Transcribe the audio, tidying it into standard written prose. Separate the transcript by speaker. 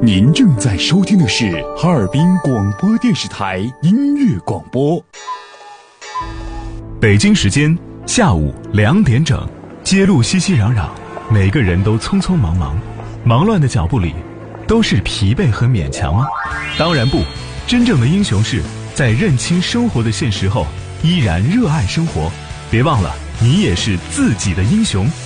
Speaker 1: 您正在收听的是哈尔滨广播电视台音乐广播。
Speaker 2: 北京时间下午2点整，街路熙熙攘攘，每个人都匆匆忙忙，忙乱的脚步里，都是疲惫和勉强吗？当然不，真正的英雄是在认清生活的现实后，依然热爱生活。别忘了，你也是自己的英雄。